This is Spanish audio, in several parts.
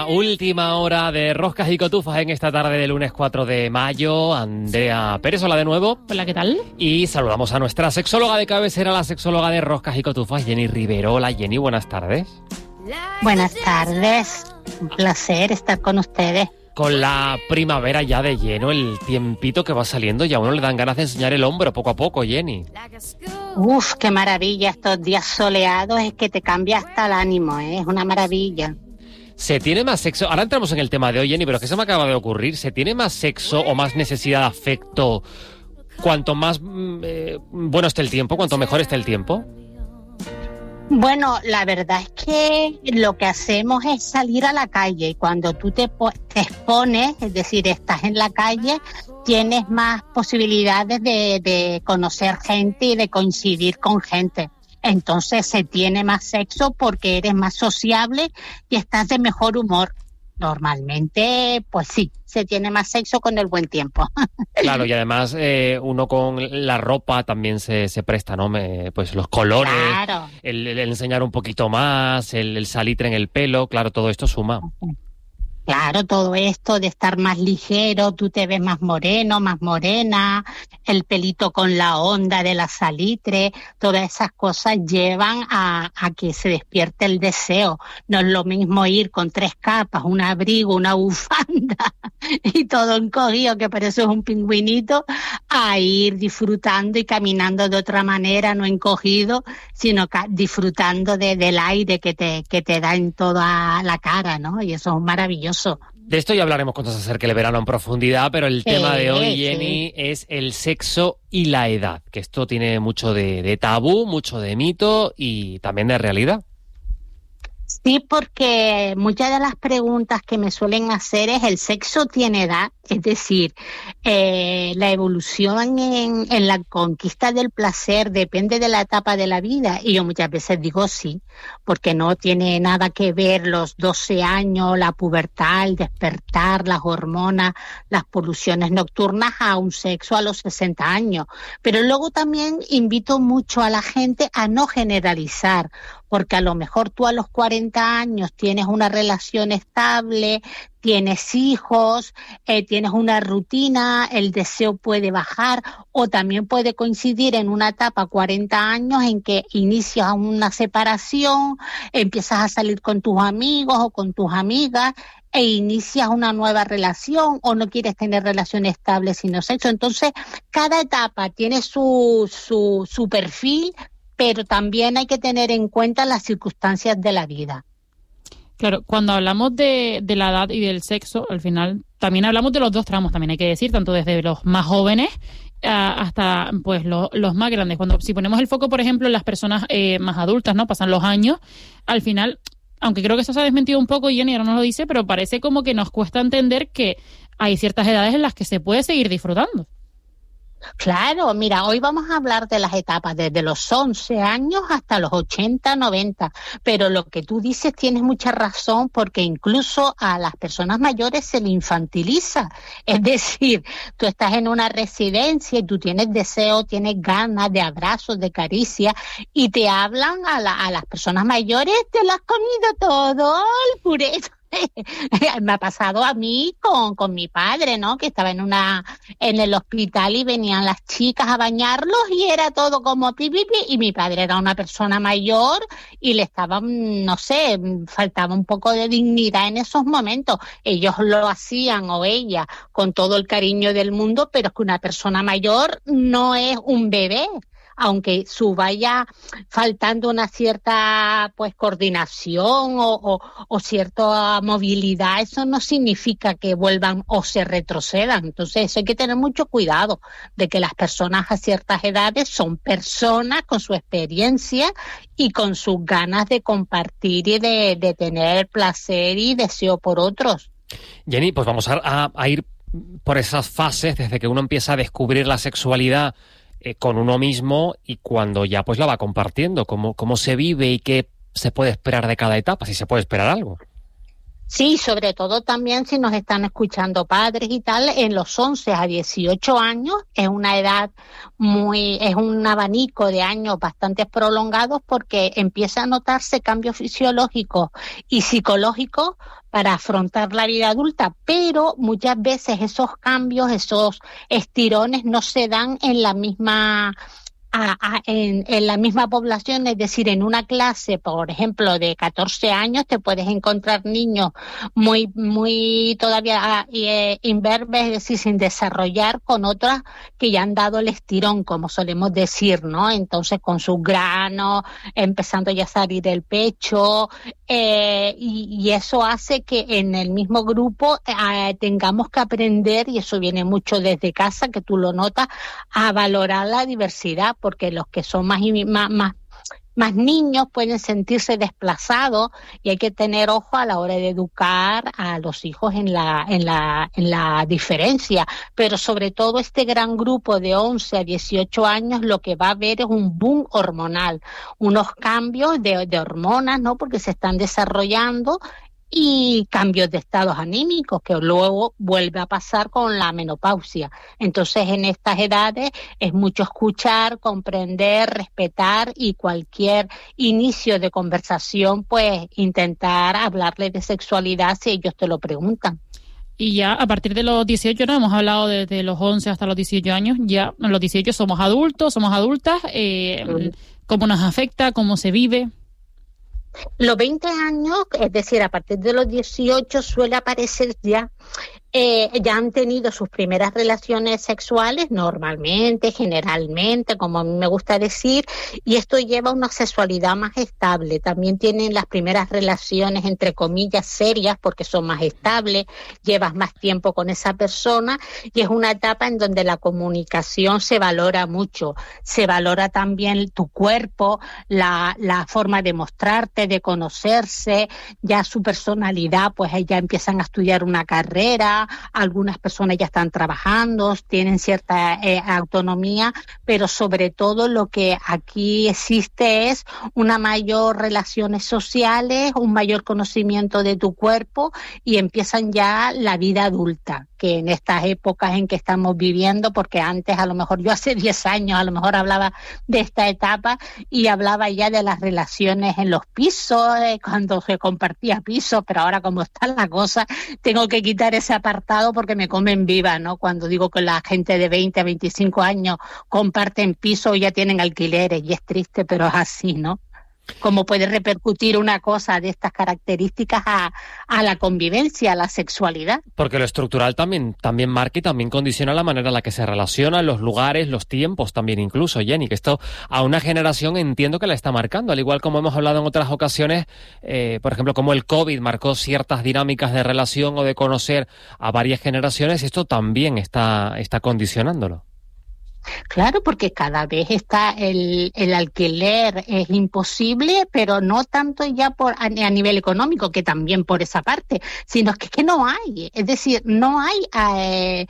última hora de Roscas y Cotufas en esta tarde de lunes 4 de mayo. Andrea Pérez, hola de nuevo. Hola, ¿qué tal? Y saludamos a nuestra sexóloga de cabecera, la sexóloga de Roscas y Cotufas, Jenny Rivero. Hola Jenny, buenas tardes. Buenas tardes, un placer estar con ustedes. Con la primavera ya de lleno, el tiempito que va saliendo, ya a uno le dan ganas de enseñar el hombro poco a poco, Jenny. Uf, qué maravilla, estos días soleados es que te cambia hasta el ánimo, es una maravilla. ¿Se tiene más sexo? Ahora entramos en el tema de hoy, Jenny, pero es que se me acaba de ocurrir. ¿Se tiene más sexo o más necesidad de afecto cuanto más bueno esté el tiempo, cuanto mejor esté el tiempo? Bueno, la verdad es que lo que hacemos es salir a la calle y cuando tú te expones, es decir, estás en la calle, tienes más posibilidades de conocer gente y de coincidir con gente. Entonces se tiene más sexo porque eres más sociable y estás de mejor humor. Normalmente, pues sí, se tiene más sexo con el buen tiempo. Claro, y además uno con la ropa también se presta, ¿no? Pues los colores, Claro. el enseñar un poquito más, el salitre en el pelo, claro, todo esto suma. Claro, todo esto de estar más ligero, tú te ves más moreno, más morena, el pelito con la onda de la salitre, todas esas cosas llevan a que se despierte el deseo. No es lo mismo ir con 3 capas, un abrigo, una bufanda y todo encogido que pareces un pingüinito, a ir disfrutando y caminando de otra manera, no encogido, sino disfrutando del aire que te da en toda la cara, ¿no? Y eso es maravilloso. De esto ya hablaremos cuando se acerque el verano en profundidad, pero el tema de hoy, Jenny, es el sexo y la edad, que esto tiene mucho de tabú, mucho de mito y también de realidad. Sí, porque muchas de las preguntas que me suelen hacer es ¿el sexo tiene edad? Es decir, la evolución en la conquista del placer depende de la etapa de la vida y yo muchas veces digo sí, porque no tiene nada que ver los 12 años, la pubertad, el despertar, las hormonas, las poluciones nocturnas a un sexo a los 60 años. Pero luego también invito mucho a la gente a no generalizar, porque a lo mejor tú a los 40 años tienes una relación estable, tienes hijos, tienes una rutina, el deseo puede bajar o también puede coincidir en una etapa 40 años en que inicias una separación, empiezas a salir con tus amigos o con tus amigas e inicias una nueva relación o no quieres tener relaciones estables sino sexo. Entonces, cada etapa tiene su perfil, pero también hay que tener en cuenta las circunstancias de la vida. Claro, cuando hablamos de la edad y del sexo, al final también hablamos de los dos tramos, también hay que decir, tanto desde los más jóvenes hasta pues los más grandes. Si ponemos el foco, por ejemplo, en las personas más adultas, ¿no? Pasan los años, al final, aunque creo que eso se ha desmentido un poco, Jenny ahora nos lo dice, pero parece como que nos cuesta entender que hay ciertas edades en las que se puede seguir disfrutando. Claro, mira, hoy vamos a hablar de las etapas desde los 11 años hasta los 80, 90, pero lo que tú dices tienes mucha razón porque incluso a las personas mayores se le infantiliza, es decir, tú estás en una residencia y tú tienes deseo, tienes ganas de abrazos, de caricias y te hablan a las personas mayores, te lo has comido todo, el puré. Me ha pasado a mí con mi padre, ¿no? Que estaba en el hospital y venían las chicas a bañarlos y era todo como pipipi y mi padre era una persona mayor y le estaba, no sé, faltaba un poco de dignidad en esos momentos. Ellos lo hacían o ella con todo el cariño del mundo, pero es que una persona mayor no es un bebé. Aunque vaya faltando una cierta pues coordinación o cierta movilidad, eso no significa que vuelvan o se retrocedan. Entonces eso hay que tener mucho cuidado de que las personas a ciertas edades son personas con su experiencia y con sus ganas de compartir y de tener placer y deseo por otros. Jenny, pues vamos a ir por esas fases desde que uno empieza a descubrir la sexualidad con uno mismo y cuando ya pues la va compartiendo, cómo se vive y qué se puede esperar de cada etapa, si se puede esperar algo. Sí, sobre todo también si nos están escuchando padres y tal, en los 11 a 18 años es una edad es un abanico de años bastante prolongados porque empieza a notarse cambios fisiológicos y psicológicos para afrontar la vida adulta, pero muchas veces esos cambios, esos estirones no se dan en la misma en la misma población, es decir, en una clase, por ejemplo, de 14 años, te puedes encontrar niños muy todavía imberbes, es decir, sin desarrollar, con otras que ya han dado el estirón, como solemos decir, ¿no? Entonces, con sus granos, empezando ya a salir el pecho, y eso hace que en el mismo grupo tengamos que aprender, y eso viene mucho desde casa, que tú lo notas, a valorar la diversidad, porque los que son más niños pueden sentirse desplazados y hay que tener ojo a la hora de educar a los hijos en la diferencia. Pero sobre todo este gran grupo de 11 a 18 años lo que va a haber es un boom hormonal, unos cambios de hormonas, ¿no? Porque se están desarrollando, y cambios de estados anímicos que luego vuelve a pasar con la menopausia. Entonces, en estas edades es mucho escuchar, comprender, respetar, y cualquier inicio de conversación, pues intentar hablarles de sexualidad si ellos te lo preguntan. Y ya a partir de los 18, no hemos hablado desde los 11 hasta los 18 años, ya en los 18 somos adultos, somos adultas, ¿cómo nos afecta? ¿Cómo se vive? Los 20 años, es decir, a partir de los 18 suele aparecer ya han tenido sus primeras relaciones sexuales normalmente, generalmente, como a mí me gusta decir, y esto lleva a una sexualidad más estable. También tienen las primeras relaciones, entre comillas, serias, porque son más estables, llevas más tiempo con esa persona, y es una etapa en donde la comunicación se valora mucho. Se valora también tu cuerpo, la forma de mostrarte, de conocerse, ya su personalidad, pues ya empiezan a estudiar una carrera, algunas personas ya están trabajando, tienen cierta autonomía, pero sobre todo lo que aquí existe es una mayor relaciones sociales, un mayor conocimiento de tu cuerpo, y empiezan ya la vida adulta, que en estas épocas en que estamos viviendo, porque antes a lo mejor yo hace 10 años a lo mejor hablaba de esta etapa y hablaba ya de las relaciones en los pisos, cuando se compartía piso, pero ahora como está la cosa, tengo que quitar ese apartado porque me comen viva, ¿no? Cuando digo que la gente de 20 a 25 años comparten piso y ya tienen alquileres, y es triste, pero es así, ¿no? ¿Cómo puede repercutir una cosa de estas características a la convivencia, a la sexualidad? Porque lo estructural también marca y también condiciona la manera en la que se relacionan, los lugares, los tiempos también incluso, Jenny, que esto a una generación entiendo que la está marcando, al igual como hemos hablado en otras ocasiones, por ejemplo, como el COVID marcó ciertas dinámicas de relación o de conocer a varias generaciones, esto también está condicionándolo. Claro, porque cada vez está el alquiler es imposible, pero no tanto ya a nivel económico, que también por esa parte, sino que no hay, es decir, no hay,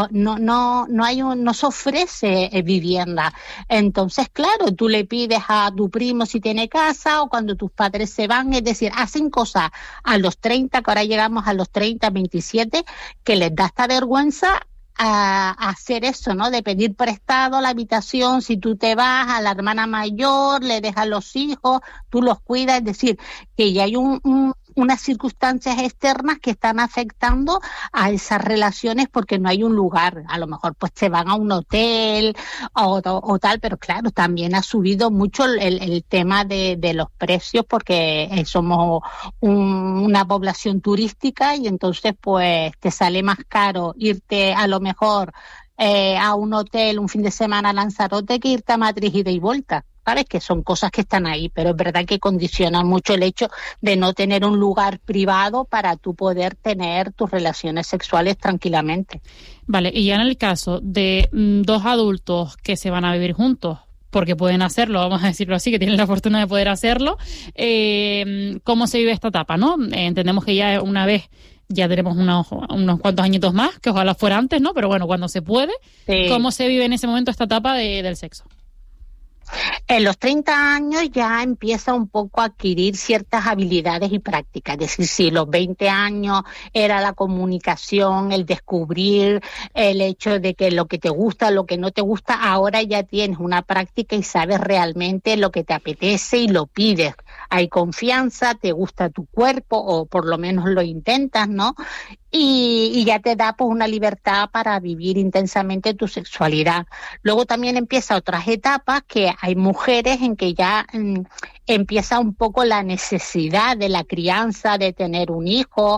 no se ofrece vivienda. Entonces, claro, tú le pides a tu primo si tiene casa, o cuando tus padres se van, es decir, hacen cosas a los 30, que ahora llegamos a los 30, 27, que les da esta vergüenza a hacer eso, ¿no? De pedir prestado la habitación, si tú te vas, a la hermana mayor, le dejas los hijos, tú los cuidas, es decir, que ya hay unas circunstancias externas que están afectando a esas relaciones porque no hay un lugar. A lo mejor pues se van a un hotel o tal, pero claro, también ha subido mucho el tema de los precios porque somos una población turística, y entonces pues te sale más caro irte a lo mejor a un hotel un fin de semana a Lanzarote que irte a Madrid ida y vuelta. Sabes que son cosas que están ahí, pero es verdad que condicionan mucho el hecho de no tener un lugar privado para tú poder tener tus relaciones sexuales tranquilamente. Vale, y ya en el caso de dos adultos que se van a vivir juntos, porque pueden hacerlo, vamos a decirlo así, que tienen la fortuna de poder hacerlo, ¿cómo se vive esta etapa, no? Entendemos que ya una vez ya tenemos unos cuantos añitos más, que ojalá fuera antes, ¿no? Pero bueno, cuando se puede, sí. ¿Cómo se vive en ese momento esta etapa del sexo? En los 30 años ya empieza un poco a adquirir ciertas habilidades y prácticas. Es decir, si los 20 años era la comunicación, el descubrir, el hecho de que lo que te gusta, lo que no te gusta, ahora ya tienes una práctica y sabes realmente lo que te apetece y lo pides. Hay confianza, te gusta tu cuerpo o por lo menos lo intentas, ¿no? Y ya te da pues una libertad para vivir intensamente tu sexualidad. Luego también empieza otras etapas que hay mujeres en que ya empieza un poco la necesidad de la crianza, de tener un hijo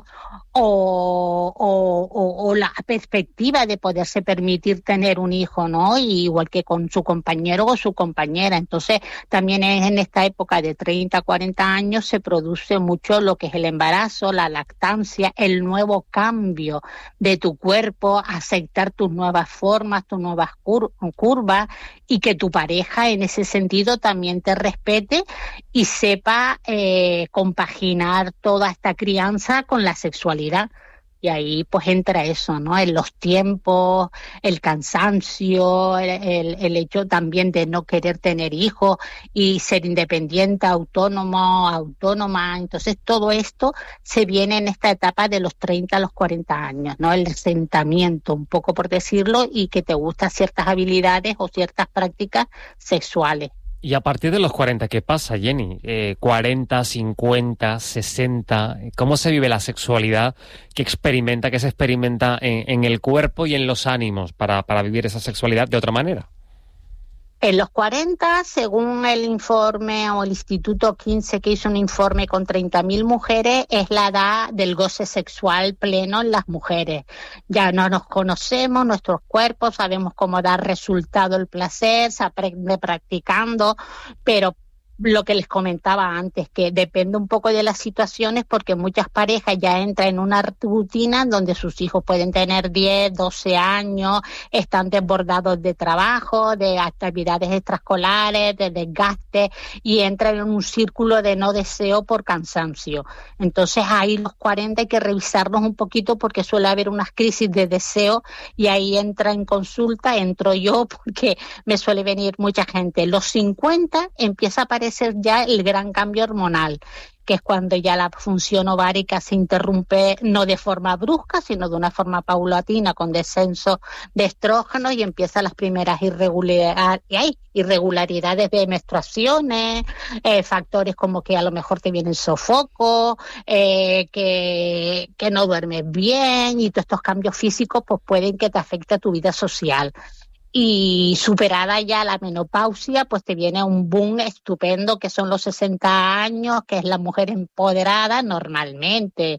o la perspectiva de poderse permitir tener un hijo, ¿no? Y igual que con su compañero o su compañera. Entonces también en esta época de 30, 40 años se produce mucho lo que es el embarazo, la lactancia, el nuevo cambio de tu cuerpo, aceptar tus nuevas formas, tus nuevas curvas y que tu pareja en ese sentido también te respete y sepa compaginar toda esta crianza con la sexualidad. Y ahí pues entra eso, ¿no? En los tiempos, el cansancio, el hecho también de no querer tener hijos y ser independiente, autónomo, autónoma. Entonces todo esto se viene en esta etapa de los 30 a los 40 años, ¿no? El asentamiento, un poco por decirlo, y que te gustan ciertas habilidades o ciertas prácticas sexuales. Y a partir de los 40, ¿qué pasa, Jenny? 40, 50, 60, ¿cómo se vive la sexualidad? ¿Qué se experimenta en el cuerpo y en los ánimos para vivir esa sexualidad de otra manera? En los 40, según el informe o el Instituto 15 que hizo un informe con 30.000 mujeres, es la edad del goce sexual pleno en las mujeres. Ya no nos conocemos, nuestros cuerpos, sabemos cómo dar resultado el placer, se aprende practicando, pero lo que les comentaba antes, que depende un poco de las situaciones porque muchas parejas ya entran en una rutina donde sus hijos pueden tener 10, 12 años, están desbordados de trabajo, de actividades extraescolares, de desgaste y entran en un círculo de no deseo por cansancio. Entonces ahí los 40 hay que revisarlos un poquito porque suele haber unas crisis de deseo y ahí entra en consulta, entro yo porque me suele venir mucha gente. Los 50 empieza a aparecer ya el gran cambio hormonal, que es cuando ya la función ovárica se interrumpe no de forma brusca, sino de una forma paulatina con descenso de estrógenos y empiezan las primeras irregularidades de menstruaciones, factores como que a lo mejor te vienen sofocos, que no duermes bien y todos estos cambios físicos pues pueden que te afecte a tu vida social. Y superada ya la menopausia, pues te viene un boom estupendo que son los 60 años, que es la mujer empoderada normalmente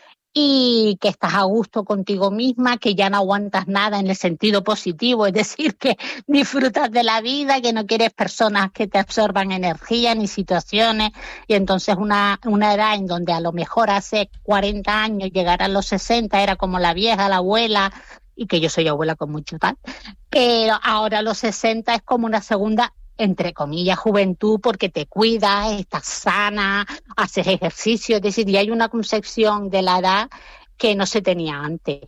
y que estás a gusto contigo misma, que ya no aguantas nada en el sentido positivo, es decir, que disfrutas de la vida, que no quieres personas que te absorban energía ni situaciones y entonces una edad en donde a lo mejor hace 40 años llegar a los 60 era como la vieja, la abuela, y que yo soy abuela con mucho tal, pero ahora a los 60 es como una segunda, entre comillas, juventud, porque te cuidas, estás sana, haces ejercicio, es decir, y hay una concepción de la edad que no se tenía antes.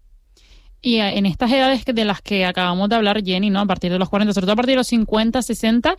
Y en estas edades de las que acabamos de hablar, Jenny, ¿no? A partir de los 40, sobre todo a partir de los 50, 60,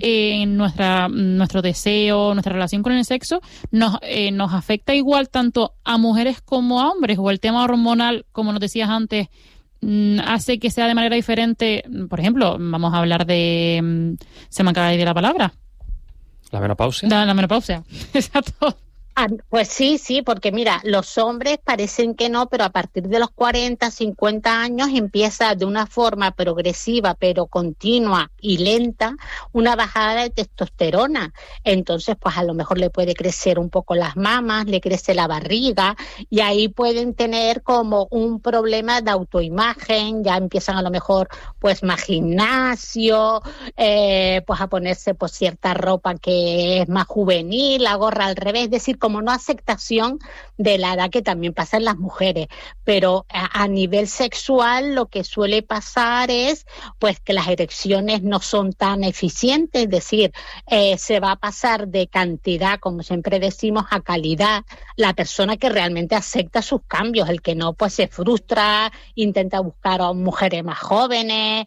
nuestro deseo, nuestra relación con el sexo nos afecta igual tanto a mujeres como a hombres, o el tema hormonal, como nos decías antes, hace que sea de manera diferente. Por ejemplo, vamos a hablar de... se me acaba de ir la palabra. ¿La menopausia? La menopausia, exacto. Pues sí, porque mira, los hombres parecen que no, pero a partir de los 40, 50 años empieza de una forma progresiva, pero continua y lenta, una bajada de testosterona. Entonces, pues a lo mejor le puede crecer un poco las mamas, le crece la barriga y ahí pueden tener como un problema de autoimagen, ya empiezan a lo mejor pues más gimnasio, pues a ponerse pues cierta ropa que es más juvenil, la gorra al revés, es decir, como no aceptación de la edad, que también pasa en las mujeres, pero a nivel sexual lo que suele pasar es pues que las erecciones no son tan eficientes, es decir, se va a pasar de cantidad, como siempre decimos, a calidad. La persona que realmente acepta sus cambios, el que no pues se frustra, intenta buscar a mujeres más jóvenes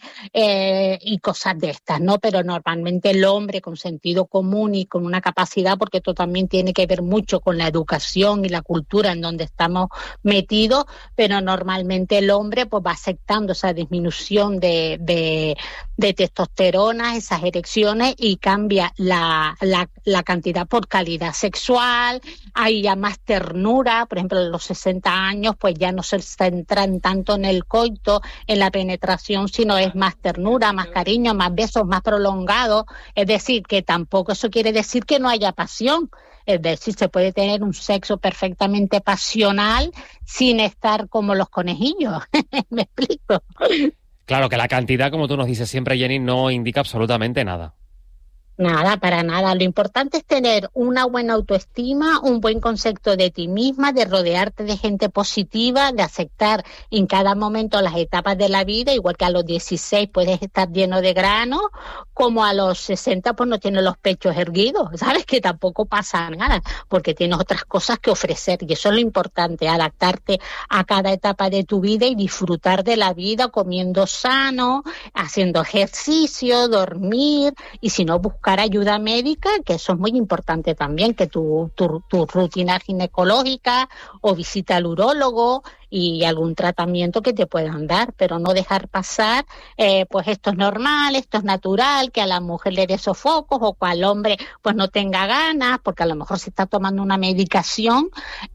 y cosas de estas, ¿no? Pero normalmente el hombre con sentido común y con una capacidad, porque esto también tiene que ver mucho con la educación y la cultura en donde estamos metidos, pero normalmente el hombre pues va aceptando esa disminución de testosterona, esas erecciones, y cambia la cantidad por calidad sexual. Hay ya más ternura, por ejemplo, a los 60 años pues ya no se centran tanto en el coito, en la penetración, sino es más ternura, más cariño, más besos, más prolongados. Es decir, que tampoco eso quiere decir que no haya pasión. Es decir, se puede tener un sexo perfectamente pasional sin estar como los conejillos. ¿Me explico? Claro que la cantidad, como tú nos dices siempre, Jenny, no indica absolutamente nada. Nada, para nada. Lo importante es tener una buena autoestima, un buen concepto de ti misma, de rodearte de gente positiva, de aceptar en cada momento las etapas de la vida, igual que a los 16 puedes estar lleno de grano, como a los 60 pues no tienes los pechos erguidos, ¿sabes? Que tampoco pasa nada, porque tienes otras cosas que ofrecer, y eso es lo importante, adaptarte a cada etapa de tu vida y disfrutar de la vida comiendo sano, haciendo ejercicio, dormir, y si no, buscar ayuda médica, que eso es muy importante también, que tu rutina ginecológica o visita al urólogo y algún tratamiento que te puedan dar, pero no dejar pasar, pues esto es normal, esto es natural, que a la mujer le dé sofocos o que al hombre pues no tenga ganas, porque a lo mejor se está tomando una medicación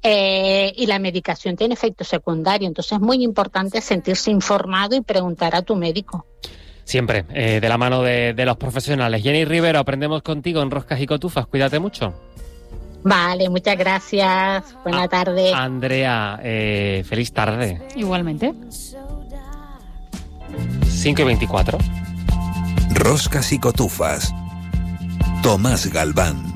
y la medicación tiene efecto secundario. Entonces es muy importante sentirse informado y preguntar a tu médico. Siempre, de la mano de los profesionales. Jenny Rivero, aprendemos contigo en Roscas y Cotufas. Cuídate mucho. Vale, muchas gracias. Buena tarde. Andrea, feliz tarde. Igualmente. 5:24. Roscas y Cotufas. Tomás Galván.